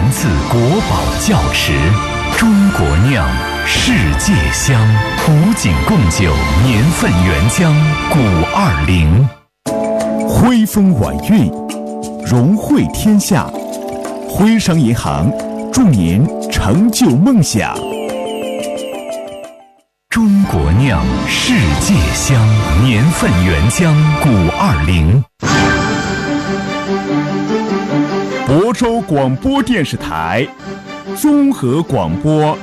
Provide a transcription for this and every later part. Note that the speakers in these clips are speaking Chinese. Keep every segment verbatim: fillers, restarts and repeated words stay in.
自国宝窖池，中国酿，世界香，古井贡酒年份原浆古二零。徽风晚韵，融汇天下。徽商银行祝您成就梦想。中国酿，世界香，年份原浆古二零。亳州广播电视台综合广播。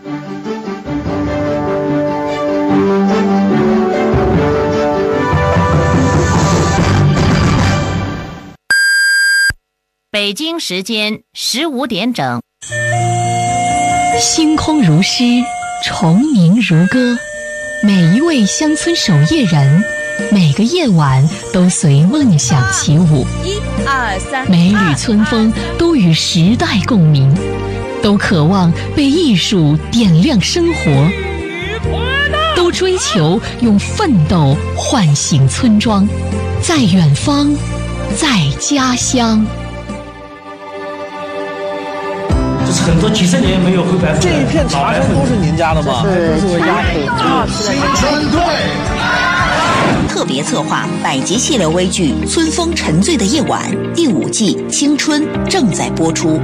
北京时间十五点整。 星空如诗，虫鸣如歌，每一位乡村守夜人，每个夜晚都随梦想起舞。 一二三， 每缕春风都与时代共鸣，都渴望被艺术点亮生活，都追求用奋斗唤醒村庄，在远方，在家乡。 这是很多几十年没有灰白粉。 这一片茶山都是您家的吗？ 这是我家的。 青春队特别策划百集系列微剧《春风沉醉的夜晚》第五季《青春》正在播出。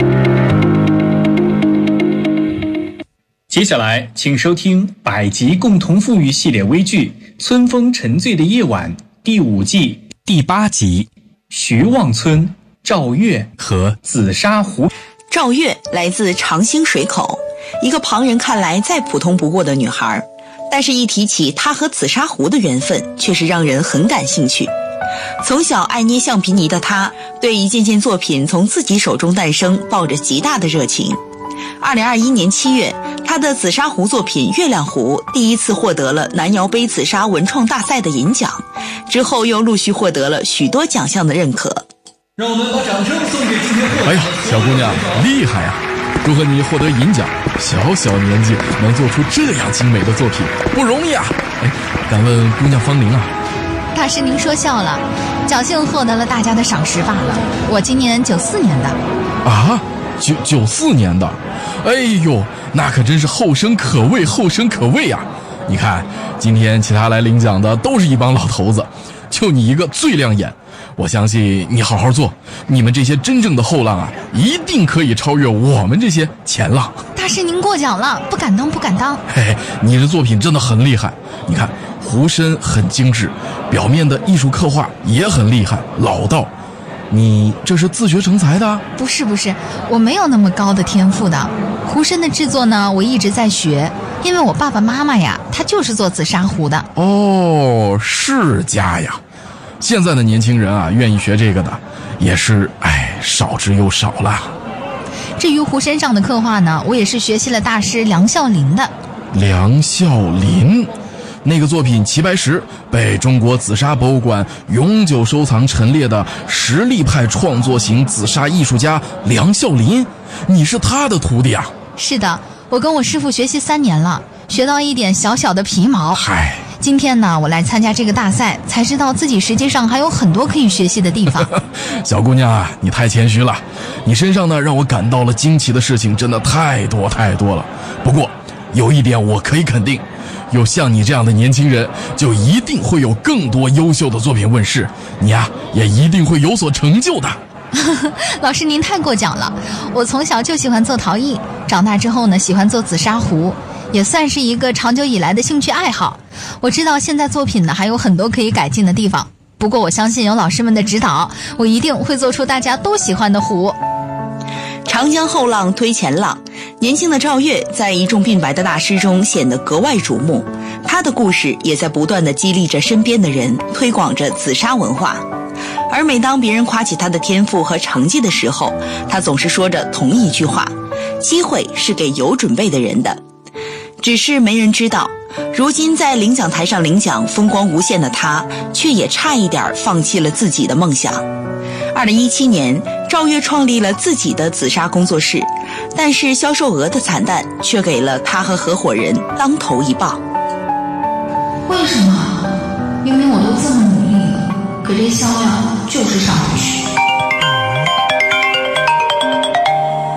接下来，请收听百集共同富裕系列微剧《春风沉醉的夜晚》第五季第八集《徐望村、赵月和紫砂壶》。 赵月来自长兴水口，一个旁人看来再普通不过的女孩，但是一提起她和紫砂壶的缘分，却是让人很感兴趣。从小爱捏橡皮泥的她，对一件件作品从自己手中诞生抱着极大的热情。二零二一年七月，她的紫砂壶作品《月亮壶》第一次获得了南窑杯紫砂文创大赛的银奖，之后又陆续获得了许多奖项的认可。 让我们把掌声送给今天获奖。 哎呀，小姑娘厉害呀！祝贺你获得银奖，小小年纪能做出这样精美的作品，不容易啊！哎，敢问姑娘芳龄啊？ 大师您说笑了，侥幸获得了大家的赏识罢了。我今年九四年的。 啊，九九四年的，哎呦，那可真是后生可畏，后生可畏啊！你看，今天其他来领奖的都是一帮老头子，就你一个最亮眼。我相信你好好做，你们这些真正的后浪啊，一定可以超越我们这些前浪。 大师您过奖了，不敢当不敢当。 嘿嘿，你的作品真的很厉害，你看壶身很精致，表面的艺术刻画也很厉害老道。你这是自学成才的？ 不是不是，我没有那么高的天赋的。壶身的制作呢，我一直在学，因为我爸爸妈妈呀，他就是做紫砂壶的。 哦，世家呀。现在的年轻人啊，愿意学这个的也是哎少之又少了。 至于壶身上的刻画呢，我也是学习了大师梁孝林的。 梁孝林那个作品齐白石被中国紫砂博物馆永久收藏陈列的实力派创作型紫砂艺术家梁孝林，你是他的徒弟啊？ 是的，我跟我师父学习三年了，学到一点小小的皮毛。 嗨， 今天呢，我来参加这个大赛，才知道自己实际上还有很多可以学习的地方。 小姑娘啊，你太谦虚了，你身上呢让我感到了惊奇的事情真的太多太多了。不过有一点我可以肯定，有像你这样的年轻人，就一定会有更多优秀的作品问世，你啊也一定会有所成就的。 老师您太过奖了，我从小就喜欢做陶艺，长大之后呢喜欢做紫砂壶，也算是一个长久以来的兴趣爱好。我知道现在作品呢还有很多可以改进的地方，不过我相信有老师们的指导，我一定会做出大家都喜欢的壶。 长江后浪推前浪，年轻的赵月在一众鬓白的大师中显得格外瞩目，他的故事也在不断地激励着身边的人，推广着紫砂文化。而每当别人夸起他的天赋和成绩的时候，他总是说着同一句话：机会是给有准备的人的。只是没人知道，如今在领奖台上领奖风光无限的他，却也差一点放弃了自己的梦想。二零一七年，赵月创立了自己的紫砂工作室，但是销售额的惨淡却给了他和合伙人当头一棒。 为什么？明明我都这么努力了，可这销量就是上不去。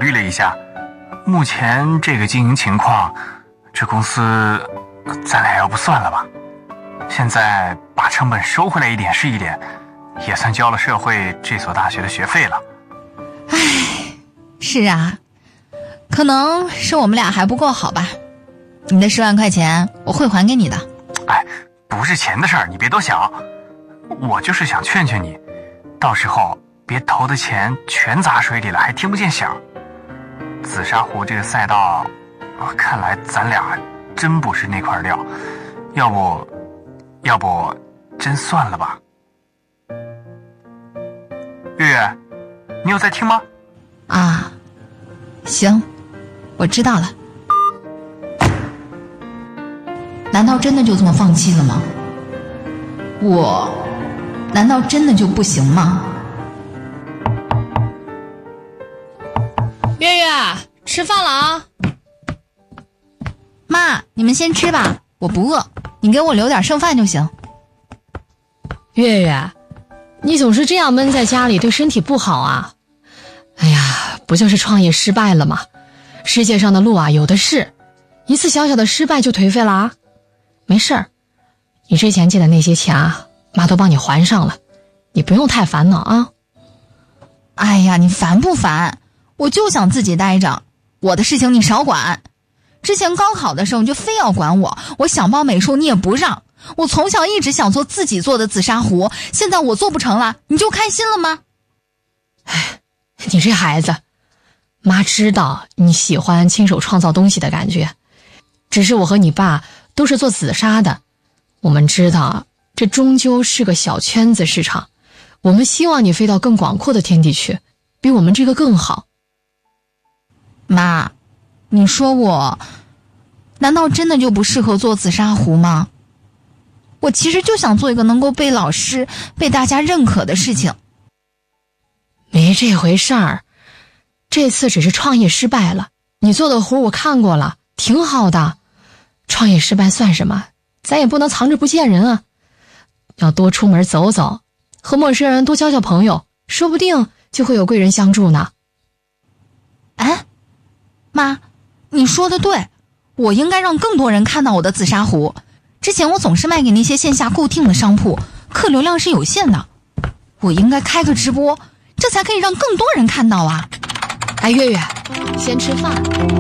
豫了一下，目前这个经营情况，这公司咱俩要不算了吧？现在把成本收回来一点是一点，也算交了社会这所大学的学费了。 唉，是啊，可能是我们俩还不够好吧。你的十万块钱我会还给你的。 哎，不是钱的事儿，你别多想。我就是想劝劝你，到时候别投的钱全砸水里了，还听不见响。紫砂壶这个赛道，看来咱俩真不是那块料，要不要不真算了吧。月月，你有在听吗？ 啊，行，我知道了。难道真的就这么放弃了吗？我难道真的就不行吗？ 月月，吃饭了啊！ 妈，你们先吃吧，我不饿，你给我留点剩饭就行。 月月，你总是这样闷在家里，对身体不好啊！哎呀，不就是创业失败了吗？世界上的路啊有的是，一次小小的失败就颓废了啊！没事儿，你之前借的那些钱啊，妈都帮你还上了，你不用太烦恼啊。 哎呀，你烦不烦？我就想自己待着，我的事情你少管。之前高考的时候你就非要管我，我想报美术你也不让。我从小一直想做自己做的紫砂壶，现在我做不成了，你就开心了吗？ 哎，你这孩子，妈知道你喜欢亲手创造东西的感觉，只是我和你爸都是做紫砂的，我们知道这终究是个小圈子市场，我们希望你飞到更广阔的天地去，比我们这个更好。 妈，你说我难道真的就不适合做紫砂壶吗？我其实就想做一个能够被老师被大家认可的事情。 没这回事儿，这次只是创业失败了，你做的壶我看过了，挺好的。创业失败算什么？咱也不能藏着不见人啊，要多出门走走，和陌生人多交交朋友，说不定就会有贵人相助呢。 哎，妈，你说的对，我应该让更多人看到我的紫砂壶。之前我总是卖给那些线下固定的商铺，客流量是有限的，我应该开个直播，这才可以让更多人看到啊。 哎，月月，先吃饭。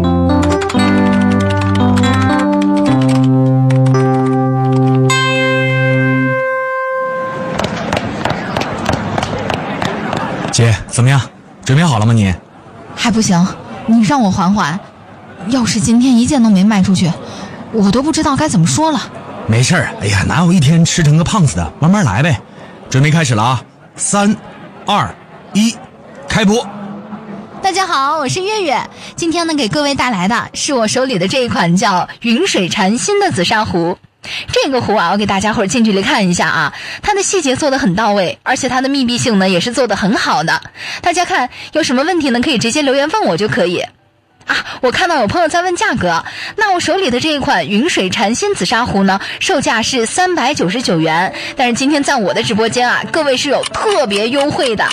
姐，怎么样？准备好了吗你？ 还不行，你让我缓缓。要是今天一件都没卖出去，我都不知道该怎么说了。 没事儿，哎呀，哪有一天吃成个胖子的，慢慢来呗。准备开始了啊！三、二、一，开播。 大家好，我是月月，今天呢给各位带来的是我手里的这一款叫云水禅心的紫砂壶。这个壶啊，我给大家伙近距离看一下啊，它的细节做得很到位，而且它的密闭性呢也是做得很好的。大家看有什么问题呢，可以直接留言问我就可以。啊，我看到有朋友在问价格，那我手里的这一款云水禅心紫砂壶呢，售价是三百九十九元，但是今天在我的直播间啊，各位是有特别优惠的。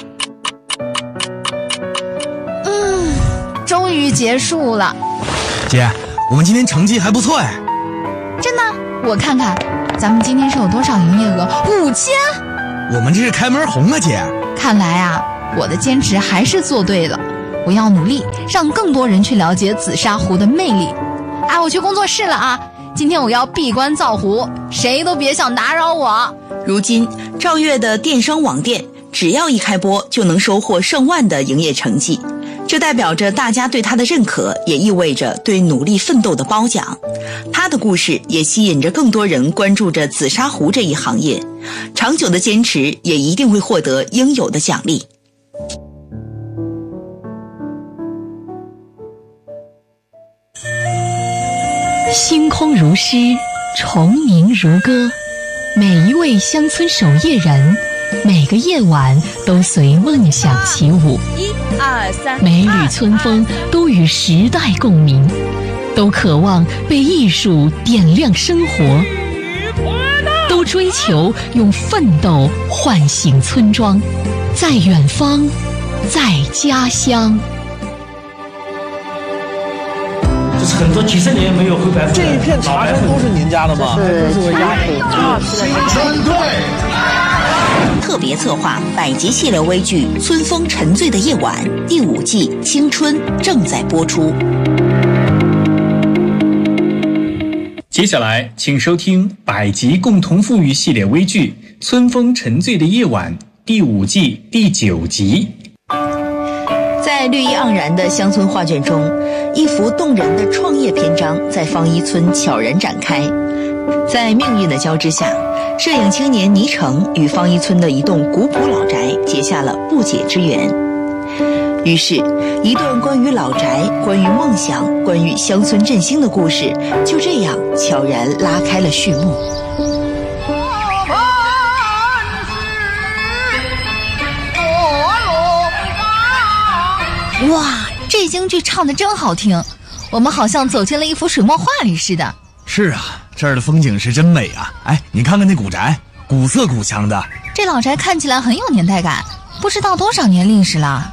嗯，终于结束了。 姐，我们今天成绩还不错哎。 真的？我看看，咱们今天是有多少营业额？五千。 我们这是开门红啊，姐。 看来啊，我的坚持还是做对了。我要努力让更多人去了解紫砂壶的魅力。哎，我去工作室了啊！今天我要闭关造壶，谁都别想打扰我。 如今赵月的电商网店只要一开播就能收获上万的营业成绩，这代表着大家对他的认可，也意味着对努力奋斗的褒奖。他的故事也吸引着更多人关注着紫砂壶这一行业，长久的坚持也一定会获得应有的奖励。 星空如诗，虫鸣如歌，每一位乡村守夜人，每个夜晚都随梦想起舞。 一二三， 每缕春风都与时代共鸣，都渴望被艺术点亮生活，都追求用奋斗唤醒村庄，在远方，在家乡。 这是很多几十年没有回白这一片茶山都是您家的吗？ 这是我家的。 三队。 特别策划百集系列微剧《春风沉醉的夜晚》第五季《青春》正在播出。 接下来，请收听百集共同富裕系列微剧《春风沉醉的夜晚》第五季第九集。 在绿意盎然的乡村画卷中，一幅动人的创业篇章在方一村悄然展开。在命运的交织下，摄影青年倪成与方一村的一栋古朴老宅结下了不解之缘。于是，一段关于老宅、关于梦想、关于乡村振兴的故事，就这样悄然拉开了序幕。 哇，这京剧唱得真好听，我们好像走进了一幅水墨画里似的。 是啊，这儿的风景是真美啊！哎，你看看那古宅，古色古香的。 这老宅看起来很有年代感，不知道多少年历史了。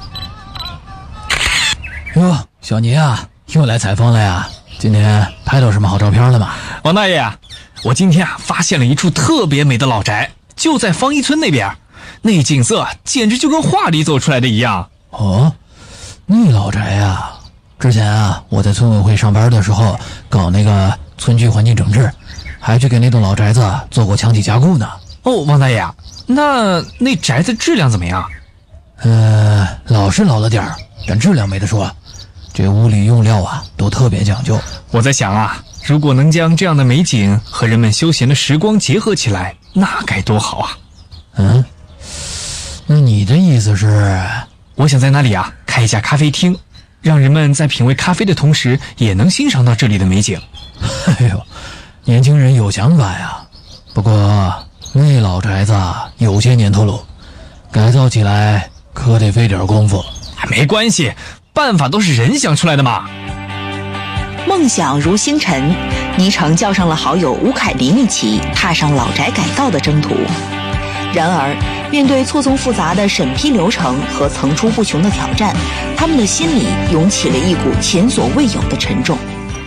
哟，小倪啊，又来采风了呀？今天拍到什么好照片了吗？ 王大爷啊，我今天啊发现了一处特别美的老宅，就在方一村那边，那景色简直就跟画里走出来的一样。 哦，那老宅呀，之前啊我在村委会上班的时候搞那个村居环境整治，还去给那栋老宅子做过墙体加固呢。 哦，王大爷啊，那那宅子质量怎么样？ 呃，老是老了点儿，但质量没得说。这屋里用料啊都特别讲究。 我在想啊，如果能将这样的美景和人们休闲的时光结合起来，那该多好啊。 嗯，那你的意思是？ 我想在那里啊开一家咖啡厅，让人们在品味咖啡的同时也能欣赏到这里的美景。 哎呦，年轻人有想法呀。不过那老宅子有些年头喽，改造起来可得费点功夫。 没关系，办法都是人想出来的嘛。 梦想如星辰，倪成叫上了好友吴凯林一起踏上老宅改造的征途。然而，面对错综复杂的审批流程和层出不穷的挑战，他们的心里涌起了一股前所未有的沉重。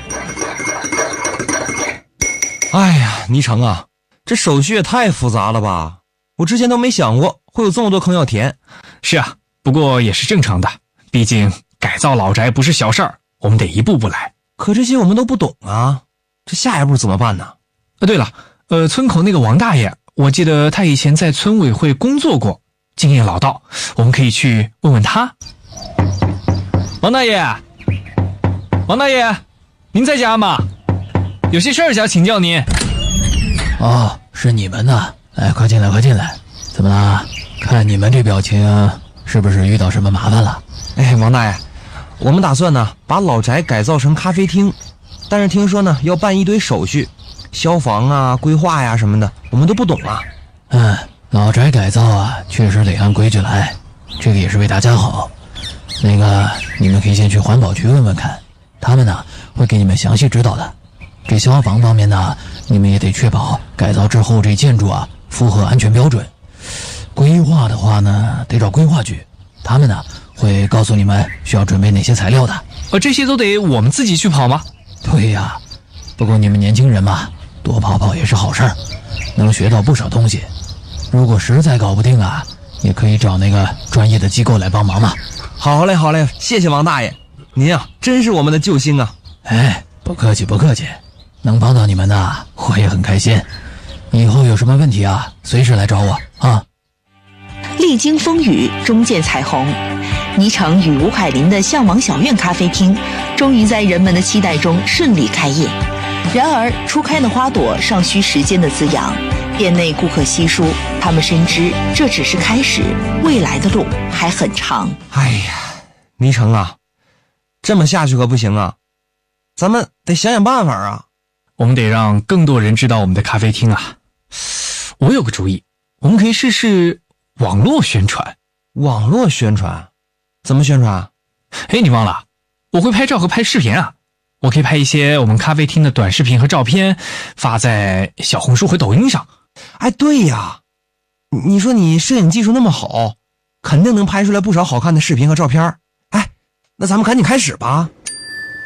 哎呀，倪成啊，这手续也太复杂了吧！我之前都没想过会有这么多坑要填。 是啊，不过也是正常的，毕竟改造老宅不是小事儿，我们得一步步来。 可这些我们都不懂啊，这下一步怎么办呢？ 啊，对了，呃，村口那个王大爷，我记得他以前在村委会工作过，经验老道，我们可以去问问他。王大爷，王大爷，您在家吗？有些事儿想请教您。 哦，是你们呢，来，快进来，快进来。怎么啦？看你们这表情，是不是遇到什么麻烦了？ 哎，王大爷，我们打算呢把老宅改造成咖啡厅，但是听说呢要办一堆手续，消防啊、规划呀什么的，我们都不懂啊。 嗯，老宅改造啊，确实得按规矩来，这个也是为大家好。那个，你们可以先去环保局问问看，他们呢会给你们详细指导的。这消防方面呢，你们也得确保改造之后这建筑啊符合安全标准。规划的话呢，得找规划局，他们呢会告诉你们需要准备哪些材料的。 呃，这些都得我们自己去跑吗？ 对呀，不过你们年轻人嘛，多跑跑也是好事儿，能学到不少东西。如果实在搞不定啊，也可以找那个专业的机构来帮忙嘛。 好嘞，好嘞，谢谢王大爷，您啊真是我们的救星啊！ 哎，不客气，不客气，能帮到你们呢，我也很开心。以后有什么问题啊，随时来找我啊。 历经风雨，终见彩虹。倪成与吴凯林的向往小院咖啡厅，终于在人们的期待中顺利开业。然而，初开的花朵尚需时间的滋养，店内顾客稀疏，他们深知这只是开始，未来的路还很长。 哎呀，倪成啊，这么下去可不行啊，咱们得想想办法啊。 我们得让更多人知道我们的咖啡厅啊。我有个主意，我们可以试试网络宣传。 网络宣传？怎么宣传？ 哎，你忘了，我会拍照和拍视频啊。我可以拍一些我们咖啡厅的短视频和照片，发在小红书和抖音上。 哎，对呀，你说你摄影技术那么好，肯定能拍出来不少好看的视频和照片。哎，那咱们赶紧开始吧。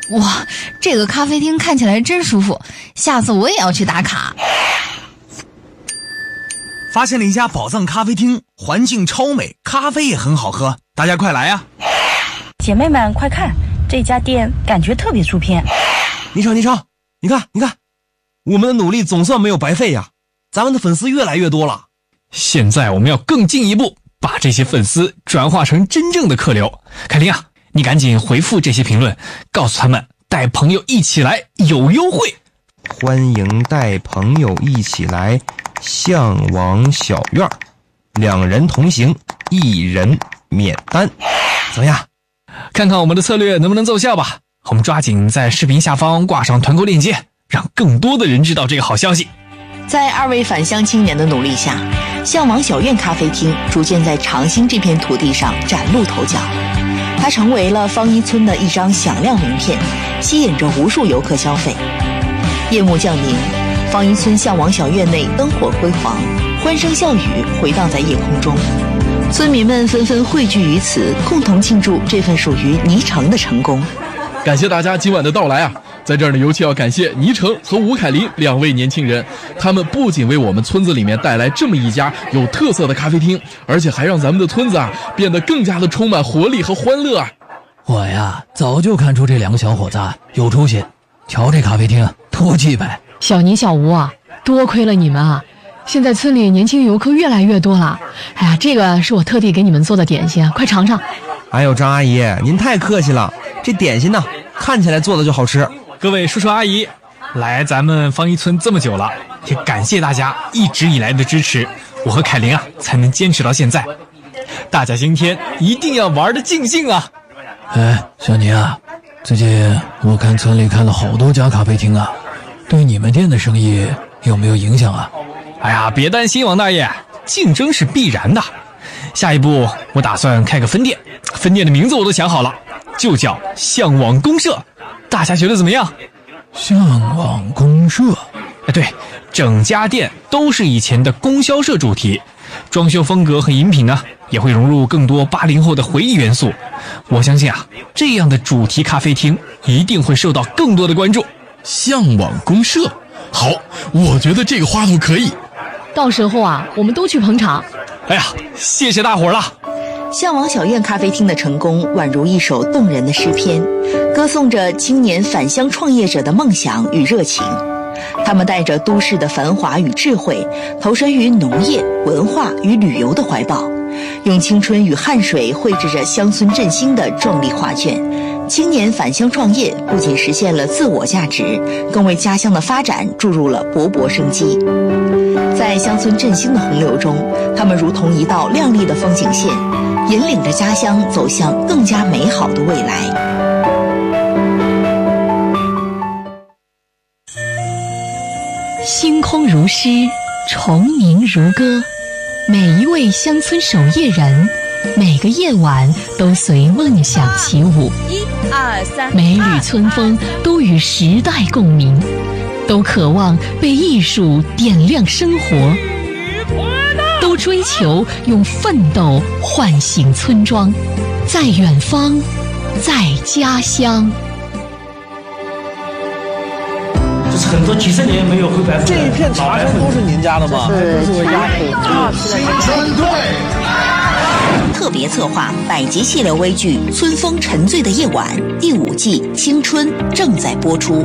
哇，这个咖啡厅看起来真舒服，下次我也要去打卡。 发现了一家宝藏咖啡厅，环境超美，咖啡也很好喝，大家快来啊！ 姐妹们快看，这家店感觉特别出片。 倪成，倪成，你看，你看，我们的努力总算没有白费呀，咱们的粉丝越来越多了。 现在我们要更进一步，把这些粉丝转化成真正的客流。凯琳啊，你赶紧回复这些评论，告诉他们带朋友一起来有优惠。 欢迎带朋友一起来向往小院，两人同行，一人免单。怎么样？ 看看我们的策略能不能奏效吧。我们抓紧在视频下方挂上团购链接，让更多的人知道这个好消息。 在二位返乡青年的努力下，向往小院咖啡厅逐渐在长兴这片土地上崭露头角。它成为了方一村的一张响亮名片，吸引着无数游客消费。夜幕降临，方一村向往小院内灯火辉煌，欢声笑语回荡在夜空中。村民们纷纷汇聚于此，共同庆祝这份属于倪成的成功。 感谢大家今晚的到来啊！在这儿呢，尤其要感谢倪成和吴凯琳两位年轻人，他们不仅为我们村子里面带来这么一家有特色的咖啡厅，而且还让咱们的村子啊变得更加的充满活力和欢乐啊！ 我呀，早就看出这两个小伙子有出息，瞧这咖啡厅多气派！ 小倪、小吴啊，多亏了你们啊！现在村里年轻游客越来越多了。哎呀，这个是我特地给你们做的点心，快尝尝。 哎呦，张阿姨，您太客气了，这点心呢，看起来做的就好吃。 各位叔叔阿姨，来咱们方一村这么久了，也感谢大家一直以来的支持，我和凯琳啊才能坚持到现在。大家今天一定要玩得尽兴啊！ 哎，小倪啊，最近我看村里开了好多家咖啡厅啊，对你们店的生意有没有影响啊？ 哎呀，别担心，王大爷，竞争是必然的。下一步我打算开个分店，分店的名字我都想好了，就叫向往公社。大家觉得怎么样？ 向往公社？ 哎，对，整家店都是以前的供销社主题，装修风格和饮品呢也会融入更多八零后的回忆元素。我相信啊，这样的主题咖啡厅一定会受到更多的关注。 向往公社，好，我觉得这个花头可以。 到时候啊，我们都去捧场。 哎呀，谢谢大伙儿了。 向往小院咖啡厅的成功宛如一首动人的诗篇，歌颂着青年返乡创业者的梦想与热情。他们带着都市的繁华与智慧，投身于农业、文化与旅游的怀抱，用青春与汗水绘制着乡村振兴的壮丽画卷。青年返乡创业不仅实现了自我价值，更为家乡的发展注入了勃勃生机。在乡村振兴的洪流中，他们如同一道亮丽的风景线，引领着家乡走向更加美好的未来。 星空如诗，虫鸣如歌，每一位乡村守夜人，每个夜晚都随梦想起舞。 一二三， 每缕春风都与时代共鸣，都渴望被艺术点亮生活，都追求用奋斗唤醒村庄，在远方，在家乡。 这是很多几十年没有回白粉。 这一片茶山都是您家的吗？ 是我家土全对。 特别策划百集系列微剧《春风沉醉的夜晚》第五季《青春》正在播出。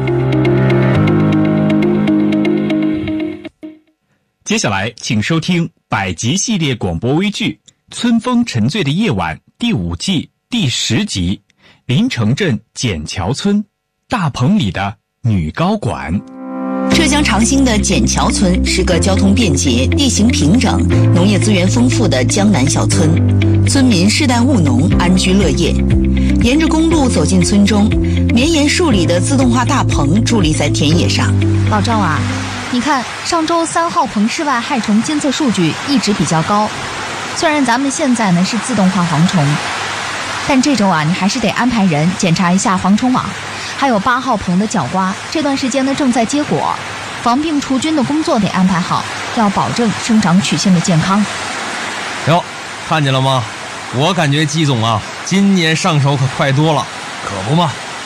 接下来，请收听百集系列广播微剧《春风沉醉的夜晚》第五季第十集《临城镇笕桥村大棚里的女高管》。 浙江长兴的笕桥村是个交通便捷、地形平整、农业资源丰富的江南小村，村民世代务农，安居乐业。沿着公路走进村中，绵延数里的自动化大棚伫立在田野上。 老赵啊，你看上周三号棚室外害虫监测数据一直比较高，虽然咱们现在呢是自动化蝗虫，但这周啊你还是得安排人检查一下蝗虫网。还有八号棚的角瓜，这段时间呢正在结果，防病除菌的工作得安排好，要保证生长曲线的健康。 哟，看见了吗？我感觉季总啊，今年上手可快多了。 可不嘛，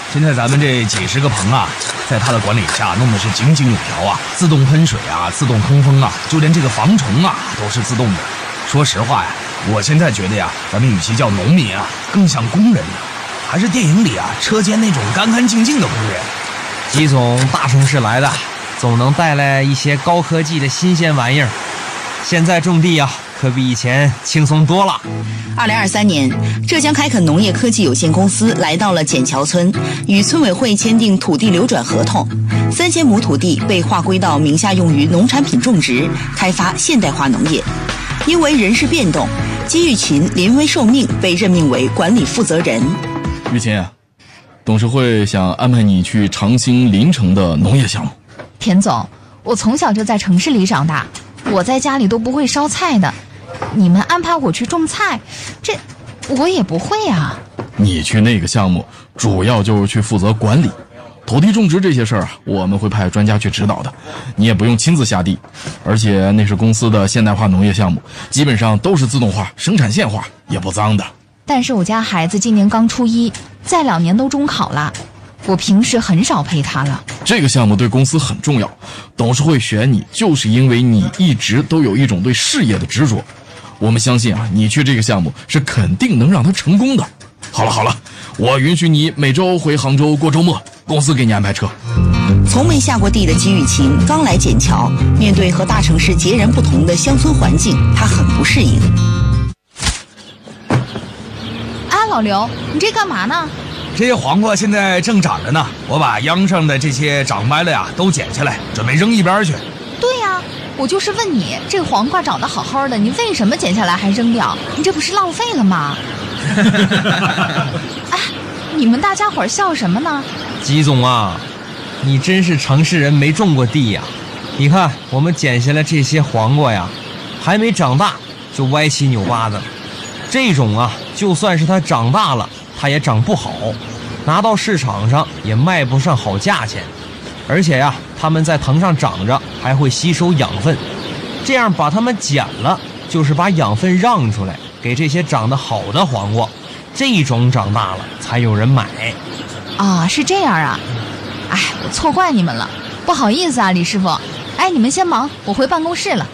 现在咱们这几十个棚啊，在他的管理下弄的是井井有条啊，自动喷水啊，自动通风啊，就连这个防虫啊都是自动的。说实话呀，我现在觉得呀，咱们与其叫农民啊，更像工人呢，还是电影里啊车间那种干干净净的工人。 季总大城市来的，总能带来一些高科技的新鲜玩意儿。现在种地啊，可比以前轻松多了。 二零二三年，浙江开垦农业科技有限公司来到了笕桥村，与村委会签订土地流转合同，三千亩土地被划归到名下用于农产品种植，开发现代化农业。因为人事变动，姬玉琴临危受命被任命为管理负责人。 玉琴啊，董事会想安排你去长兴临城的农业项目。 田总，我从小就在城市里长大，我在家里都不会烧菜的，你们安排我去种菜，这我也不会啊。 你去那个项目主要就是去负责管理，土地种植这些事儿啊，我们会派专家去指导的，你也不用亲自下地，而且那是公司的现代化农业项目，基本上都是自动化、生产线化，也不脏的。 但是我家孩子今年刚初一，再两年都中考了，我平时很少陪他了。 这个项目对公司很重要，董事会选你就是因为你一直都有一种对事业的执着，我们相信啊，你去这个项目是肯定能让他成功的。好了好了，我允许你每周回杭州过周末，公司给你安排车。 从没下过地的姬玉琴刚来笕桥，面对和大城市截然不同的乡村环境，她很不适应。 啊，老刘，你这干嘛呢？ 这些黄瓜现在正长着呢，我把秧上的这些长歪了呀都剪下来，准备扔一边去。 对呀，我就是问你，这黄瓜长得好好的，你为什么剪下来还扔掉？你这不是浪费了吗？哎，你们大家伙笑什么呢？ 季总啊，你真是城市人没种过地呀！你看我们剪下来这些黄瓜呀，还没长大就歪七扭八的。这种啊，就算是它长大了，它也长不好，拿到市场上也卖不上好价钱。而且呀，它们在藤上长着，还会吸收养分。这样把它们剪了，就是把养分让出来，给这些长得好的黄瓜。这种长大了才有人买。 啊，是这样啊。哎，我错怪你们了，不好意思啊，李师傅。哎，你们先忙，我回办公室了。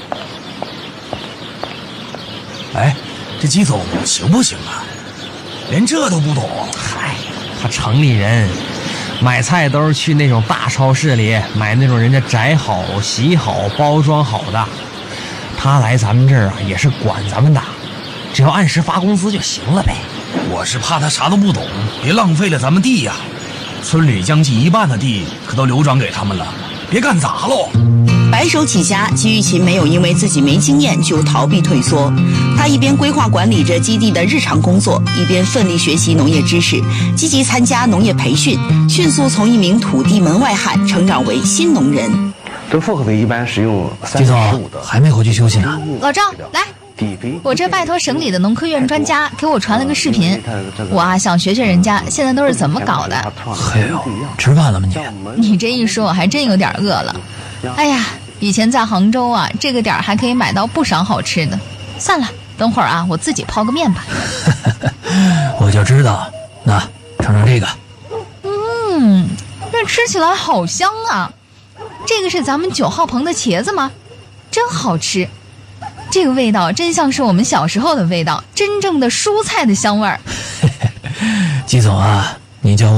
哎，这季总行不行啊？连这都不懂。 嗨，他城里人，买菜都是去那种大超市里买那种人家摘好、洗好、包装好的。他来咱们这儿啊，也是管咱们的，只要按时发工资就行了呗。 我是怕他啥都不懂，别浪费了咱们地呀。村里将近一半的地可都流转给他们了，别干砸喽。 白手起家，姬玉琴没有因为自己没经验就逃避退缩。他一边规划管理着基地的日常工作，一边奋力学习农业知识，积极参加农业培训，迅速从一名土地门外汉成长为新农人。 这复合肥一般使用三十五的。 还没回去休息呢。 老赵，来，我这拜托省里的农科院专家给我传了个视频，我啊想学学人家现在都是怎么搞的。 嘿呦，吃饭了吗你？ 你这一说，我还真有点饿了。哎呀，以前在杭州啊，这个点儿还可以买到不少好吃的。算了，等会儿啊，我自己泡个面吧。 我就知道，那尝尝这个。 嗯，这吃起来好香啊！这个是咱们九号棚的茄子吗？真好吃，这个味道真像是我们小时候的味道，真正的蔬菜的香味儿。 季总啊，你叫我